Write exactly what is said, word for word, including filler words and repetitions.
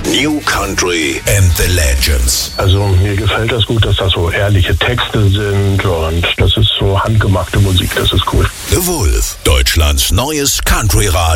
New Country and the Legends. Also mir gefällt das gut, dass das so ehrliche Texte sind und das ist so handgemachte Musik, das ist cool. The Wolf, Deutschlands neues Country-Radio.